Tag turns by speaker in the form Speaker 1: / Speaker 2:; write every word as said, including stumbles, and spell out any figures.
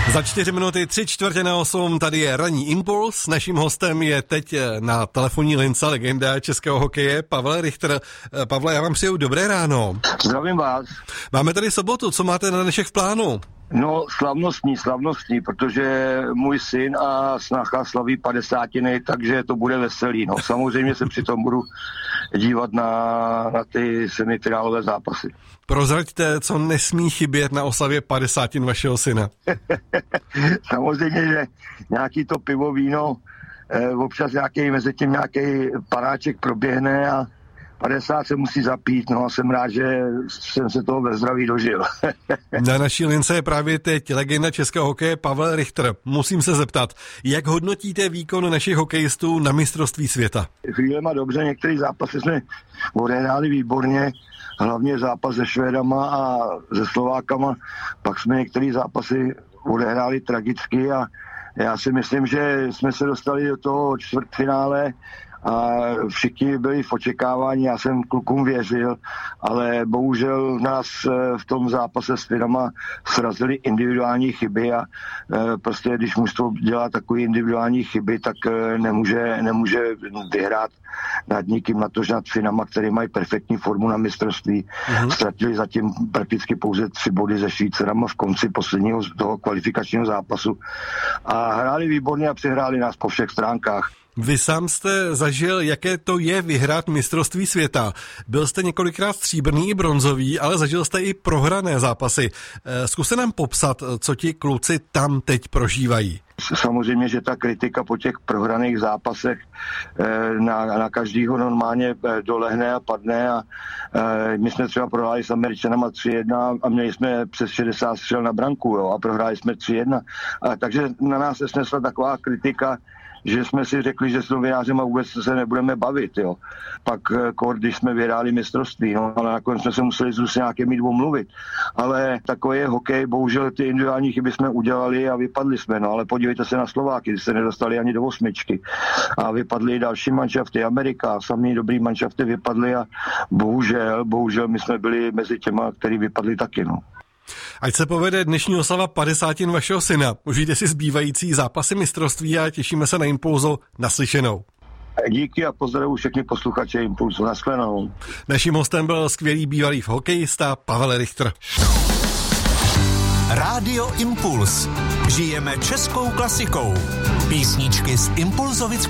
Speaker 1: Za čtyři minuty, tři čtvrtě na osm, tady je ranní impuls. Naším hostem je teď na telefonní lince legenda českého hokeje Pavel Richter. Pavle, já vám přeju dobré ráno.
Speaker 2: Zdravím vás.
Speaker 1: Máme tady sobotu, co máte na dnešek v plánu?
Speaker 2: No, slavnostní, slavnostní, protože můj syn a snacha slaví padesátiny, takže to bude veselý. No, samozřejmě se přitom budu dívat na, na ty semifinálové zápasy.
Speaker 1: Prozraďte, co nesmí chybět na oslavě padesátin vašeho syna.
Speaker 2: Samozřejmě, že nějaký to pivo, víno, eh, občas nějaký, mezi tím nějaký panáček proběhne a padesát se musí zapít, no a jsem rád, že jsem se toho ve zdraví dožil.
Speaker 1: Na naší lince je právě teď legenda českého hokeje Pavel Richter. Musím se zeptat, jak hodnotíte výkon našich hokejistů na mistrovství světa?
Speaker 2: Chvílema dobře, některé zápasy jsme odehráli výborně, hlavně zápas se Švédama a se Slovákama, pak jsme některé zápasy odehráli tragicky a já si myslím, že jsme se dostali do toho čtvrtfinále a všichni byli v očekávání, já jsem klukům věřil, ale bohužel nás v tom zápase s Finama srazily individuální chyby a prostě když mužstvo dělá takové individuální chyby, tak nemůže, nemůže vyhrát nad nikým, na to, že nad Finama, který mají perfektní formu na mistrovství. Mm-hmm. Ztratili zatím prakticky pouze tři body ze Švýcarama v konci posledního toho kvalifikačního zápasu a hráli výborně a přehráli nás po všech stránkách.
Speaker 1: Vy sám jste zažil, jaké to je vyhrát mistrovství světa. Byl jste několikrát stříbrný i bronzový, ale zažil jste i prohrané zápasy. Zkuste nám popsat, co ti kluci tam teď prožívají.
Speaker 2: Samozřejmě, že ta kritika po těch prohraných zápasech na, na každýho normálně dolehne a padne a my jsme třeba prohráli s Američanama tři jedna a měli jsme přes šedesát střel na branku, jo, a prohráli jsme tři jedna. A takže na nás se snesla taková kritika, že jsme si řekli, že s novinářem a vůbec se nebudeme bavit, jo. Pak, když jsme vyhráli mistrovství, no, ale nakonec jsme se museli s nějakými dvou mluvit. Ale takový je hokej, bohužel ty individuální chyby jsme udělali a vypadli jsme, no, ale podívejte se na Slováky, kdy se nedostali ani do osmičky. A vypadly i další manšafty, Amerika, sami dobrý manšafty vypadly a bohužel, bohužel my jsme byli mezi těma, který vypadli taky, no.
Speaker 1: Ať se povede dnešní oslava padesátin vašeho syna. Užijte si zbývající zápasy mistrovství a těšíme se na Impulzu. Naslyšenou.
Speaker 2: Díky a pozdravuji všechny posluchače Impulzu. Naschledanou.
Speaker 1: Naším hostem byl skvělý bývalý hokejista Pavel Richter.
Speaker 3: Rádio Impuls. Žijeme českou klasikou. Písničky z Impulzovic